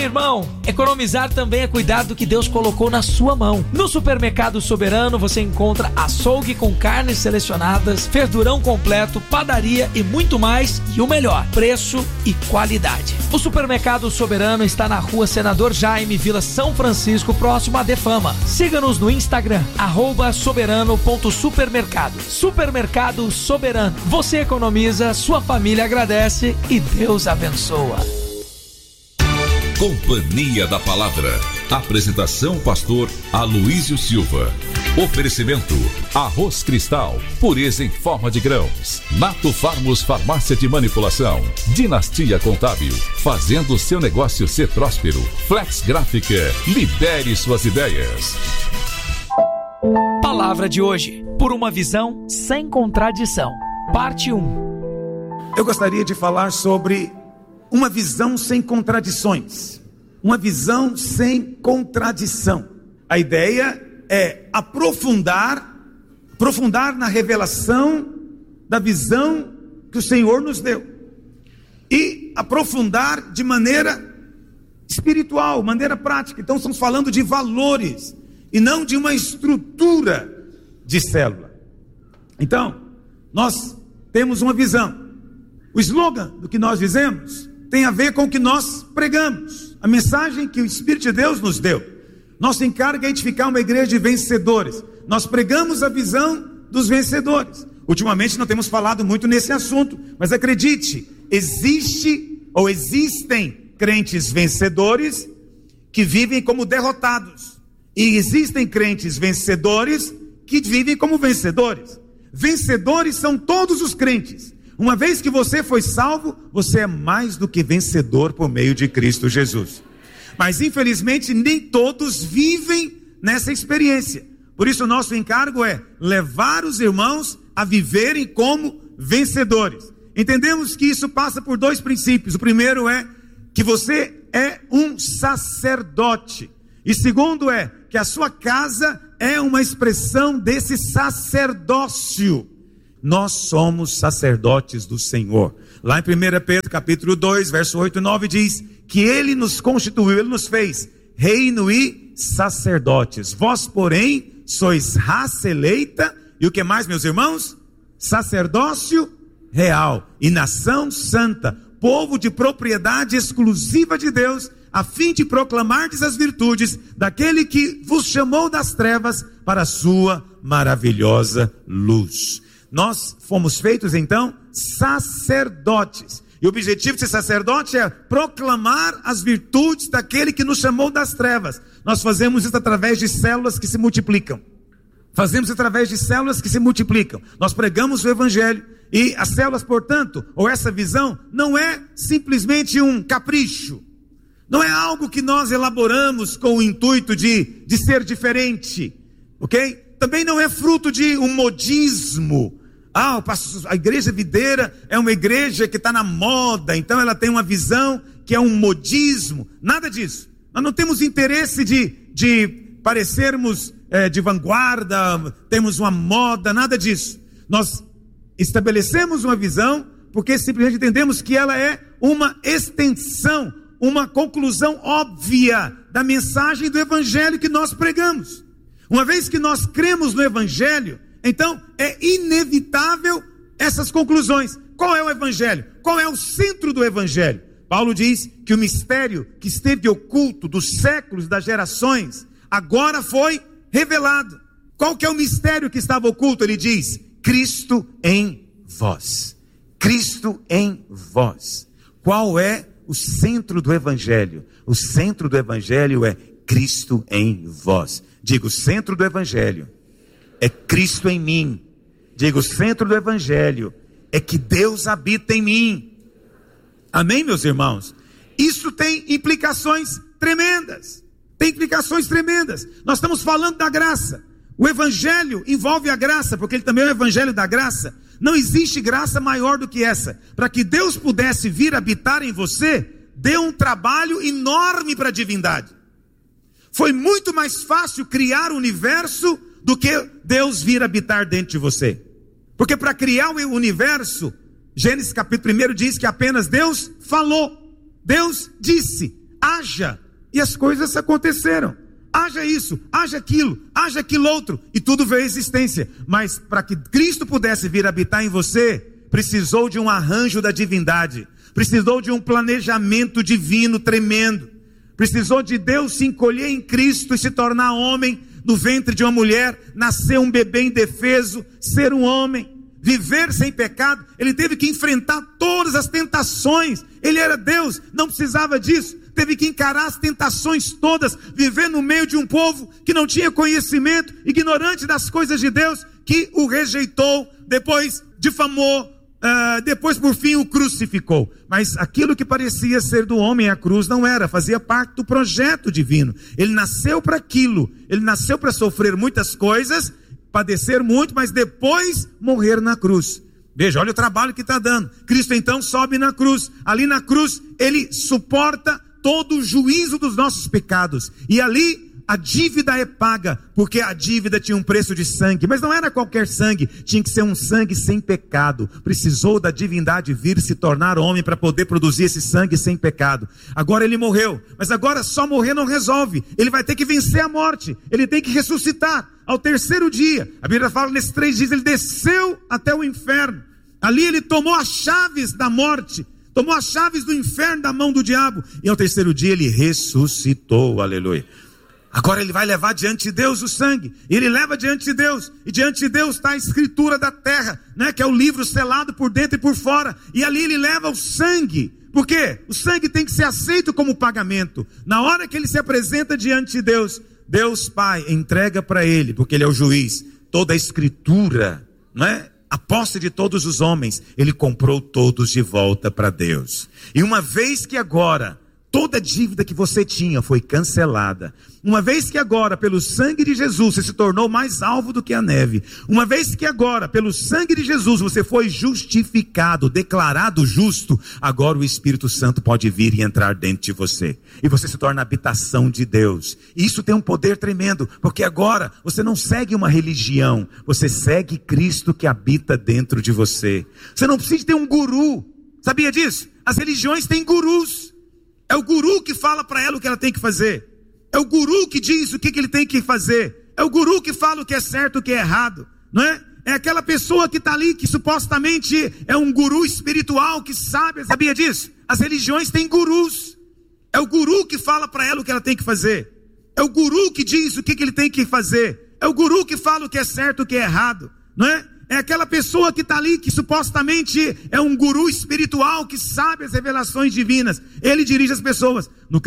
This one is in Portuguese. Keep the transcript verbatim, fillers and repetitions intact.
irmão, economizar também é cuidar do que Deus colocou na sua mão. No Supermercado Soberano você encontra açougue com carnes selecionadas, verdurão completo, padaria e muito mais, e o melhor, preço e qualidade. O Supermercado Soberano está na Rua Senador Jaime, Vila São Francisco, próximo a Defama. Siga-nos no Instagram, arroba soberano ponto supermercado. Supermercado Soberano. Você economiza, sua família agradece e Deus abençoa. Companhia da Palavra. Apresentação pastor Aloísio Silva. Oferecimento Arroz Cristal, pureza em forma de grãos. Nato Farmos Farmácia de Manipulação. Dinastia Contábil, fazendo seu negócio ser próspero. Flex Gráfica, libere suas ideias. Palavra de hoje, por uma visão sem contradição. Parte um. Eu gostaria de falar sobre uma visão sem contradições. Uma visão sem contradição. A ideia é aprofundar, aprofundar na revelação da visão que o Senhor nos deu. E aprofundar de maneira espiritual, maneira prática. Então estamos falando de valores e não de uma estrutura de célula. Então, nós temos uma visão. O slogan do que nós dizemos tem a ver com o que nós pregamos, a mensagem que o Espírito de Deus nos deu. Nosso encargo é edificar uma igreja de vencedores. Nós pregamos a visão dos vencedores. Ultimamente não temos falado muito nesse assunto, mas acredite, existe ou existem crentes vencedores que vivem como derrotados, e existem crentes vencedores que vivem como vencedores. Vencedores são todos os crentes. Uma vez que você foi salvo, você é mais do que vencedor por meio de Cristo Jesus. Mas infelizmente nem todos vivem nessa experiência. Por isso o nosso encargo é levar os irmãos a viverem como vencedores. Entendemos que isso passa por dois princípios. O primeiro é que você é um sacerdote. E segundo é que a sua casa é uma expressão desse sacerdócio. Nós somos sacerdotes do Senhor. Lá em primeira Pedro capítulo dois, verso oito e nove diz que Ele nos constituiu, Ele nos fez reino e sacerdotes. Vós, porém, sois raça eleita, e o que mais, meus irmãos? Sacerdócio real e nação santa, povo de propriedade exclusiva de Deus, a fim de proclamardes as virtudes daquele que vos chamou das trevas para a sua maravilhosa luz. Nós fomos feitos então sacerdotes, e o objetivo de ser sacerdote é proclamar as virtudes daquele que nos chamou das trevas. Nós fazemos isso através de células que se multiplicam, fazemos através de células que se multiplicam, nós pregamos o evangelho, e as células, portanto, ou essa visão, não é simplesmente um capricho, não é algo que nós elaboramos com o intuito de, de ser diferente, ok? Também não é fruto de um modismo. Ah, a igreja videira é uma igreja que está na moda, então ela tem uma visão que é um modismo. Nada disso. Nós não temos interesse de, de parecermos é, de vanguarda, temos uma moda, nada disso. Nós estabelecemos uma visão porque simplesmente entendemos que ela é uma extensão, uma conclusão óbvia da mensagem do evangelho que nós pregamos. Uma vez que nós cremos no evangelho, então é inevitável essas conclusões. Qual é o evangelho? Qual é o centro do evangelho? Paulo diz que o mistério que esteve oculto dos séculos, das gerações, agora foi revelado. Qual que é o mistério que estava oculto? Ele diz: Cristo em vós. Cristo em vós. Qual é o centro do evangelho? O centro do evangelho é Cristo em vós. Digo, o centro do evangelho é Cristo em mim. Digo, o centro do evangelho é que Deus habita em mim. Amém, meus irmãos? Isso tem implicações tremendas. Tem implicações tremendas. Nós estamos falando da graça. O evangelho envolve a graça, porque ele também é o evangelho da graça. Não existe graça maior do que essa. Para que Deus pudesse vir habitar em você, deu um trabalho enorme para a divindade. Foi muito mais fácil criar o universo do que Deus vir habitar dentro de você. Porque para criar o universo, Gênesis capítulo um diz que apenas Deus falou. Deus disse: haja. E as coisas aconteceram. Haja isso, haja aquilo, haja aquilo outro. E tudo veio à existência. Mas para que Cristo pudesse vir habitar em você, precisou de um arranjo da divindade. Precisou de um planejamento divino tremendo. Precisou de Deus se encolher em Cristo e se tornar homem no ventre de uma mulher, nascer um bebê indefeso, ser um homem, viver sem pecado. Ele teve que enfrentar todas as tentações. Ele era Deus, não precisava disso. Teve que encarar as tentações todas, viver no meio de um povo que não tinha conhecimento, ignorante das coisas de Deus, que o rejeitou, depois difamou, uh, depois por fim o crucificou. Mas aquilo que parecia ser do homem, a cruz, não era, fazia parte do projeto divino. Ele nasceu para aquilo, ele nasceu para sofrer muitas coisas, padecer muito, mas depois morrer na cruz. Veja, olha o trabalho que está dando. Cristo então sobe na cruz. Ali na cruz ele suporta todo o juízo dos nossos pecados. E ali a dívida é paga, porque a dívida tinha um preço de sangue. Mas não era qualquer sangue, tinha que ser um sangue sem pecado. Precisou da divindade vir se tornar homem para poder produzir esse sangue sem pecado. Agora ele morreu, mas agora só morrer não resolve. Ele vai ter que vencer a morte, ele tem que ressuscitar ao terceiro dia. A Bíblia fala, nesses três dias ele desceu até o inferno. Ali ele tomou as chaves da morte, tomou as chaves do inferno da mão do diabo. E ao terceiro dia ele ressuscitou, aleluia. Agora ele vai levar diante de Deus o sangue. Ele leva diante de Deus. E diante de Deus está a escritura da terra, né? Que é o livro selado por dentro e por fora. E ali ele leva o sangue. Por quê? O sangue tem que ser aceito como pagamento. Na hora que ele se apresenta diante de Deus, Deus Pai entrega para ele, porque ele é o juiz, toda a escritura, não é? A posse de todos os homens, ele comprou todos de volta para Deus. E uma vez que agora toda dívida que você tinha foi cancelada, uma vez que agora pelo sangue de Jesus você se tornou mais alvo do que a neve, uma vez que agora pelo sangue de Jesus você foi justificado, declarado justo, agora o Espírito Santo pode vir e entrar dentro de você, e você se torna a habitação de Deus. E isso tem um poder tremendo, porque agora você não segue uma religião, você segue Cristo que habita dentro de você. Você não precisa ter um guru, sabia disso? As religiões têm gurus. É o guru que fala para ela o que ela tem que fazer. É o guru que diz o que, que ele tem que fazer. É o guru que fala o que é certo e o que é errado, não é? É aquela pessoa que está ali, que supostamente é um guru espiritual, que sabe, sabia disso? As religiões têm gurus. É o guru que fala para ela o que ela tem que fazer. É o guru que diz o que, que ele tem que fazer. É o guru que fala o que é certo e o que é errado, não é? É aquela pessoa que está ali, que supostamente é um guru espiritual, que sabe as revelações divinas. Ele dirige as pessoas. No